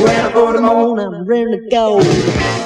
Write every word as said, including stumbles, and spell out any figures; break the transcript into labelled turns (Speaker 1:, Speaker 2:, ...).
Speaker 1: When I go to the moon, I'm ready to go.